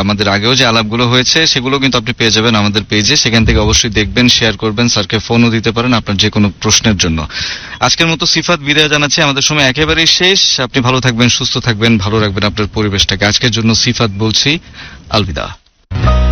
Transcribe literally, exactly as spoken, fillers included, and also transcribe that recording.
আমাদের আগেও যে আলাপগুলো হয়েছে সেগুলো কিন্তু আপনি পেয়ে যাবেন আমাদের পেজে, সেখান থেকে অবশ্যই দেখবেন, শেয়ার করবেন, স্যারকে ফোনও দিতে পারেন আপনার যে কোনো প্রশ্নের জন্য। আজকের মতো সিফাত বিদায় জানাচ্ছি, আমাদের সময় একেবারেই শেষ। আপনি ভালো থাকবেন, সুস্থ থাকবেন, ভালো রাখবেন আপনার পরিবেশটাকে। আজকের জন্য সিফাত বলছি আলবিদা।